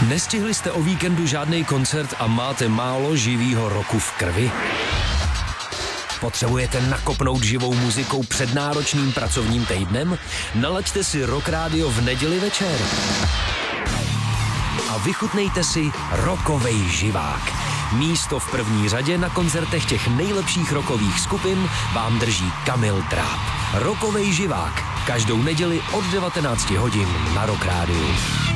Nestihli jste o víkendu žádný koncert a máte málo živýho roku v krvi? Potřebujete nakopnout živou muzikou před náročným pracovním týdnem? Nalaďte si Rock Radio v neděli večer. A vychutnejte si rockovej živák. Místo v první řadě na koncertech těch nejlepších rockových skupin vám drží Kamil Tráb. Rockovej živák. Každou neděli od 19 hodin na Rock Radio.